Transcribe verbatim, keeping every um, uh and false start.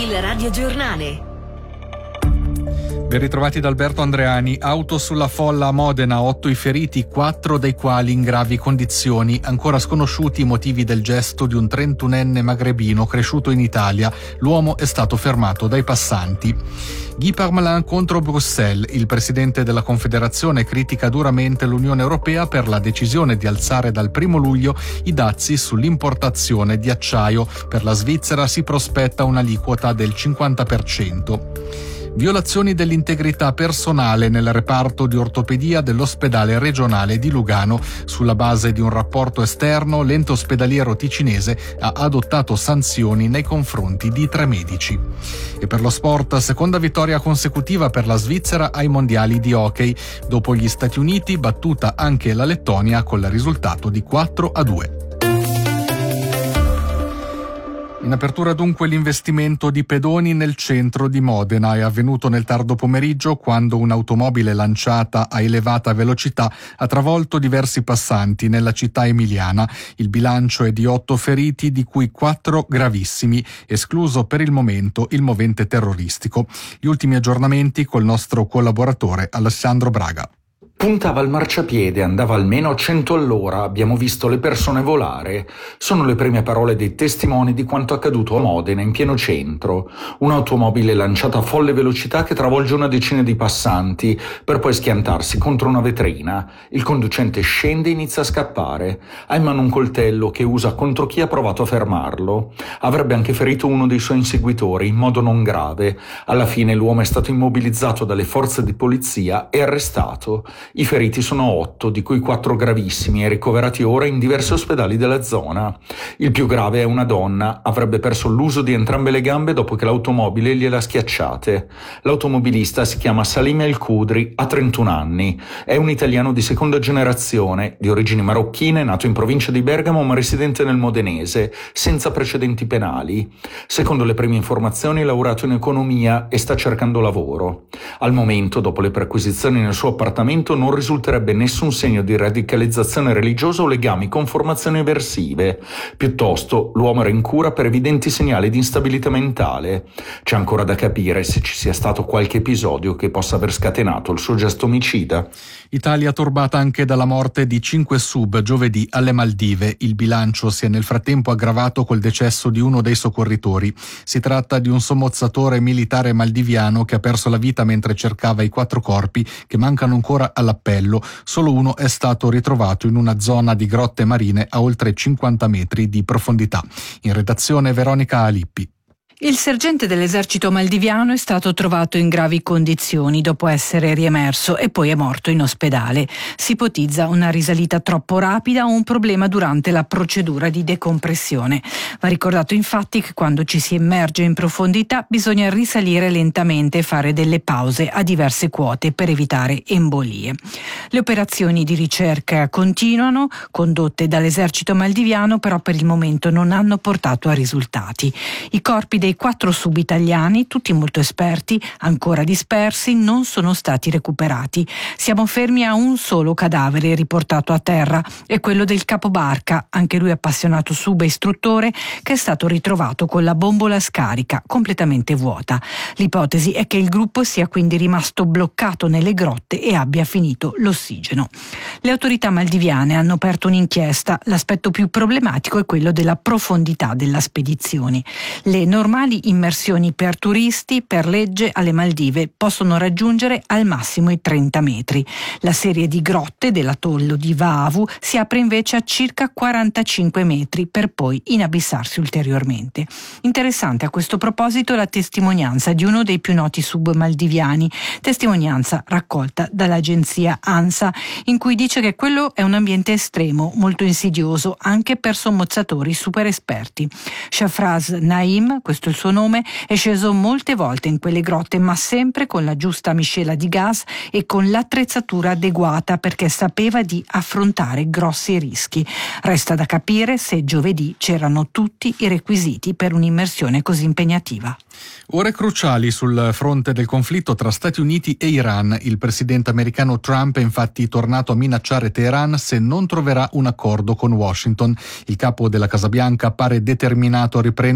Il radiogiornale. Ben ritrovati da Alberto Andreani. Auto sulla folla a Modena, otto i feriti, quattro dei quali in gravi condizioni. Ancora sconosciuti i motivi del gesto di un trentunenne magrebino cresciuto in Italia. L'uomo è stato fermato dai passanti. Guy Parmelin contro Bruxelles. Il presidente della Confederazione critica duramente l'Unione Europea per la decisione di alzare dal primo luglio i dazi sull'importazione di acciaio. Per la Svizzera si prospetta un'aliquota del cinquanta per cento. Violazioni dell'integrità personale nel reparto di ortopedia dell'ospedale regionale di Lugano. Sulla base di un rapporto esterno, l'ente ospedaliero ticinese ha adottato sanzioni nei confronti di tre medici. E per lo sport, seconda vittoria consecutiva per la Svizzera ai mondiali di hockey. Dopo gli Stati Uniti, battuta anche la Lettonia col risultato di quattro a due. In apertura dunque l'investimento di pedoni nel centro di Modena è avvenuto nel tardo pomeriggio quando un'automobile lanciata a elevata velocità ha travolto diversi passanti nella città emiliana. Il bilancio è di otto feriti, di cui quattro gravissimi, escluso per il momento il movente terroristico. Gli ultimi aggiornamenti col nostro collaboratore Alessandro Braga. Puntava al marciapiede, andava almeno a cento all'ora, abbiamo visto le persone volare. Sono le prime parole dei testimoni di quanto accaduto a Modena, in pieno centro. Un'automobile lanciata a folle velocità che travolge una decina di passanti, per poi schiantarsi contro una vetrina. Il conducente scende e inizia a scappare. Ha in mano un coltello che usa contro chi ha provato a fermarlo. Avrebbe anche ferito uno dei suoi inseguitori, in modo non grave. Alla fine l'uomo è stato immobilizzato dalle forze di polizia e arrestato. I feriti sono otto, di cui quattro gravissimi e ricoverati ora in diversi ospedali della zona. Il più grave è una donna, avrebbe perso l'uso di entrambe le gambe dopo che l'automobile gliela schiacciate. L'automobilista si chiama Salim El Kudri, ha trentuno anni. È un italiano di seconda generazione, di origini marocchine, nato in provincia di Bergamo ma residente nel modenese, senza precedenti penali. Secondo le prime informazioni è laureato in economia e sta cercando lavoro. Al momento, dopo le perquisizioni nel suo appartamento, non risulterebbe nessun segno di radicalizzazione religiosa o legami con formazioni eversive. Piuttosto, l'uomo era in cura per evidenti segnali di instabilità mentale. C'è ancora da capire se ci sia stato qualche episodio che possa aver scatenato il suo gesto omicida. Italia turbata anche dalla morte di cinque sub giovedì alle Maldive. Il bilancio si è nel frattempo aggravato col decesso di uno dei soccorritori. Si tratta di un sommozzatore militare maldiviano che ha perso la vita mentre cercava i quattro corpi che mancano ancora all'appello. Solo uno è stato ritrovato in una zona di grotte marine a oltre cinquanta metri di profondità. In redazione Veronica Alippi. Il sergente dell'esercito maldiviano è stato trovato in gravi condizioni dopo essere riemerso e poi è morto in ospedale. Si ipotizza una risalita troppo rapida o un problema durante la procedura di decompressione. Va ricordato infatti che quando ci si immerge in profondità bisogna risalire lentamente e fare delle pause a diverse quote per evitare embolie. Le operazioni di ricerca continuano, condotte dall'esercito maldiviano, però per il momento non hanno portato a risultati. I corpi dei quattro sub-italiani, tutti molto esperti, ancora dispersi, non sono stati recuperati. Siamo fermi a un solo cadavere riportato a terra, è quello del capobarca, anche lui appassionato sub-istruttore, che è stato ritrovato con la bombola scarica completamente vuota. L'ipotesi è che il gruppo sia quindi rimasto bloccato nelle grotte e abbia finito l'ossigeno. Le autorità maldiviane hanno aperto un'inchiesta. L'aspetto più problematico è quello della profondità della spedizione. Le normali immersioni per turisti, per legge, alle Maldive possono raggiungere al massimo i trenta metri. La serie di grotte dell'atollo di Vaavu si apre invece a circa quarantacinque metri per poi inabissarsi ulteriormente. Interessante a questo proposito la testimonianza di uno dei più noti sub maldiviani, testimonianza raccolta dall'agenzia ANSA, in cui dice che quello è un ambiente estremo, molto insidioso anche per sommozzatori super esperti. Shafraz Naim, questo è il suo nome, è sceso molte volte in quelle grotte, ma sempre con la giusta miscela di gas e con l'attrezzatura adeguata, perché sapeva di affrontare grossi rischi. Resta da capire se giovedì c'erano tutti i requisiti per un'immersione così impegnativa. Ore cruciali sul fronte del conflitto tra Stati Uniti e Iran. Il presidente americano Trump è infatti tornato a minacciare Teheran se non troverà un accordo con Washington. Il capo della Casa Bianca pare determinato a riprendere